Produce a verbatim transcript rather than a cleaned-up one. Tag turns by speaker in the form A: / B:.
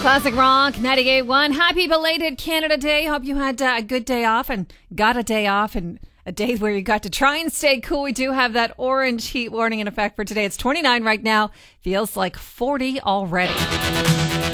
A: Classic Rock ninety-eight point one. Happy belated Canada Day. Hope you had uh, a good day off and got a day off and a day where you got to try and stay cool. We do have that orange heat warning in effect for today. It's twenty-nine right now. Feels like forty already.